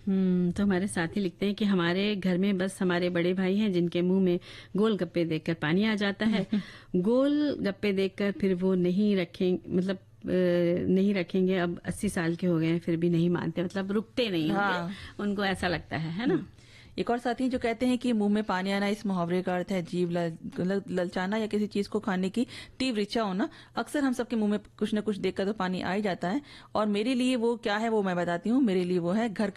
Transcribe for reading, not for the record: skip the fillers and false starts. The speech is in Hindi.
तो हमारे साथी लिखते हैं कि हमारे घर में बस हमारे बड़े भाई हैं जिनके मुंह में गोलगप्पे देखकर पानी आ जाता है। गोलगप्पे देखकर फिर वो नहीं रखें मतलब नहीं रखेंगे। अब 80 साल के हो गए हैं फिर भी नहीं मानते, मतलब रुकते नहीं होंगे। हाँ। उनको ऐसा लगता है ना। एक और साथी हैं जो कहते हैं कि मुंह में पानी आना, इस मुहावरे का अर्थ है जीभ ललचाना या किसी चीज को खाने की तीव्र इच्छा होना। अक्सर हम सबके मुंह में कुछ न कुछ देखकर तो पानी आ ही जाता है। और मेरे लिए वो क्या है वो मैं बताती हूँ। मेरे लिए वो है घर